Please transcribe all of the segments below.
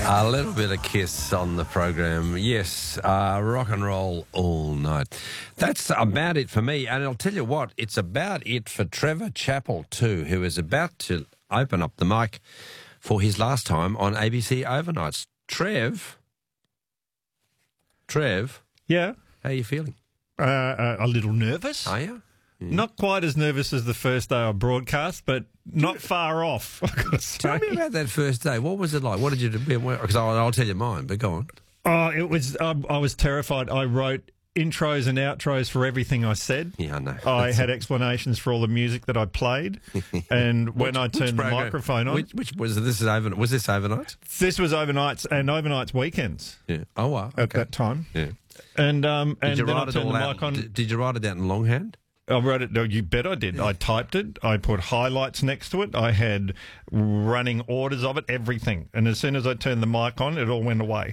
A little bit of Kiss on the program. Yes, rock and roll all night. That's about it for me. And I'll tell you what, it's about it for Trevor Chappell too, who is about to open up the mic for his last time on ABC Overnights. Trev? Yeah? How are you feeling? A little nervous. Are you? Yeah. Not quite as nervous as the first day I broadcast, but not far off, I've got to say. Tell me about that first day. What was it like? What did you do? Because I'll tell you mine, but go on. Oh, it was. I was terrified. I wrote intros and outros for everything I said. Yeah, I know. I had explanations for all the music that I played, and when I turned the microphone on, which was this? Was this overnight? This was overnights and overnights weekends. Yeah. Oh, wow. Okay. At that time. Yeah. And did you then write I it turned all the out? mic on. Did you write it out in longhand? I wrote it. No, you bet I did. I typed it. I put highlights next to it. I had running orders of it, everything. And as soon as I turned the mic on, it all went away.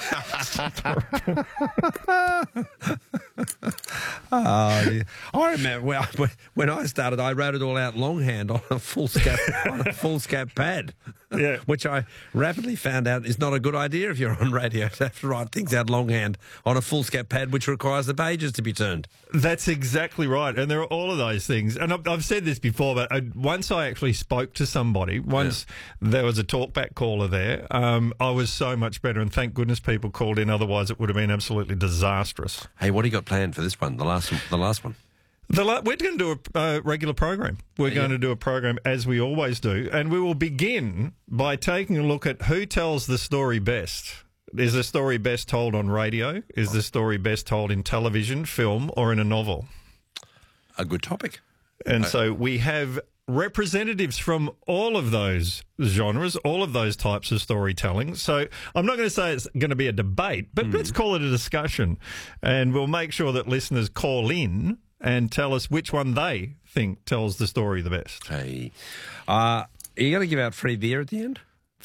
Oh, yeah. I remember when I started, I wrote it all out longhand on a foolscap pad. Yeah. Which I rapidly found out is not a good idea if you're on radio to have to write things out longhand on a foolscap pad, which requires the pages to be turned. That's exactly right. And there are all of those things. And I've said this before, but once I actually spoke to somebody, there was a talkback caller there, I was so much better. And thank goodness people called in. Otherwise, it would have been absolutely disastrous. Hey, what do you got planned for this one, the last one? We're going to do a regular program. We're going to do a program as we always do. And we will begin by taking a look at who tells the story best. Is the story best told on radio? Is the story best told in television, film, or in a novel? A good topic. And so we have representatives from all of those genres, all of those types of storytelling. So I'm not going to say it's going to be a debate, but let's call it a discussion. And we'll make sure that listeners call in and tell us which one they think tells the story the best. Hey, are you going to give out free beer at the end?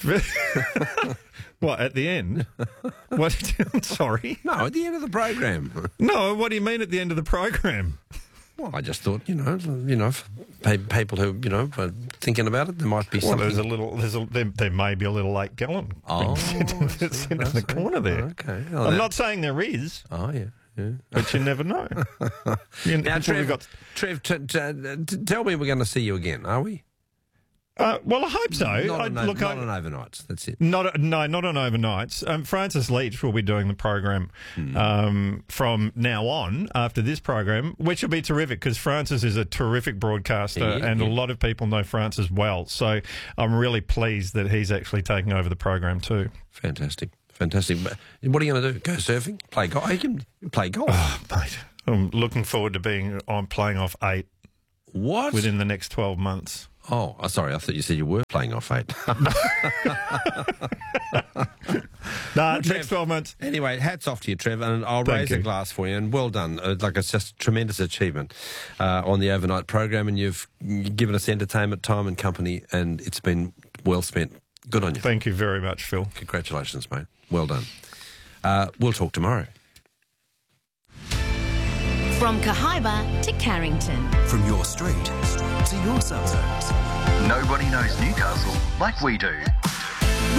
What, at the end? What? Sorry? No, at the end of the program. No, what do you mean at the end of the program? Well, I just thought, for people who, are thinking about it, there might be something. There may be a little late gallon. Oh, it's in the corner there. Okay. Well, I'm not saying there is. Oh, yeah. Yeah. But you never know. Now, Trev, tell me we're going to see you again, are we? Well, I hope so. Not on overnights, that's it. Not on overnights. Francis Leach will be doing the program from now on after this program, which will be terrific because Francis is a terrific broadcaster and a lot of people know Francis well. So I'm really pleased that he's actually taking over the program too. Fantastic. What are you going to do? Go surfing? Play golf? You can play golf. Oh, mate. I'm looking forward to playing off 8. What? Within the next 12 months. Oh, sorry. I thought you said you were playing off 8. No, next 12 months. Anyway, hats off to you, Trev, and I'll raise a glass for you, and well done. It's just a tremendous achievement on the overnight program, and you've given us entertainment, time and company, and it's been well spent. Good on you. Thank you very much, Phil. Congratulations, mate. Well done. We'll talk tomorrow. From Cahaiba to Carrington. From your street to your suburbs. Nobody knows Newcastle like we do.